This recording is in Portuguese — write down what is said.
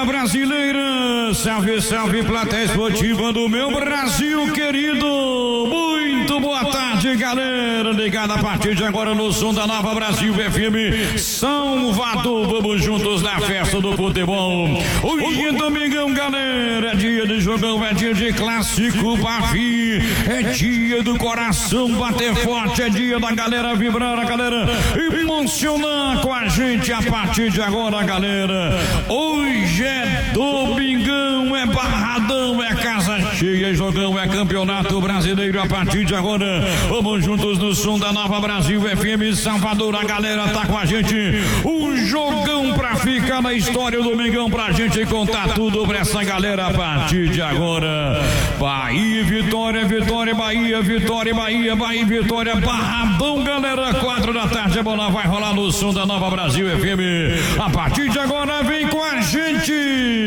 galera brasileira, salve, salve, plateia esportiva do meu Brasil querido. Muito boa tarde, galera, ligada a partir de agora no som da Nova Brasil FM Salvador. Vamos juntos na festa do futebol. Hoje é domingão, galera, é dia de jogão, é dia de clássico Bavi, é dia do coração bater forte, é dia da galera vibrar, a galera emocionar com a gente a partir de agora, galera. Hoje é domingão, é barradão, é casa cheia, é jogão, é campeonato brasileiro a partir de agora. Vamos juntos no som da Nova Brasil FM Salvador, a galera tá com a gente. Um jogão pra ficar na história do domingão, pra gente contar tudo pra essa galera a partir de agora. Bahia, Vitória, Vitória, Bahia, Vitória, Bahia, Bahia, Vitória, barradão, galera. 4 da tarde, a bola vai rolar no som da Nova Brasil FM. A partir de agora, vem com a gente.